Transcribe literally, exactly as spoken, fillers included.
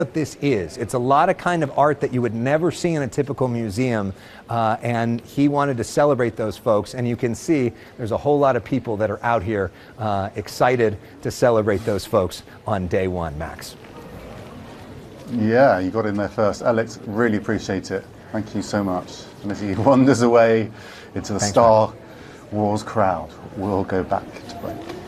what this is. It's a lot of kind of art that you would never see in a typical museum, uh, and he wanted to celebrate those folks, and you can see there's a whole lot of people that are out here uh, excited to celebrate those folks on day one. Max. Yeah, you got in there first. Alex, really appreciate it. Thank you so much. And as he wanders away into the Thanks, Star Wars crowd, we'll go back to break.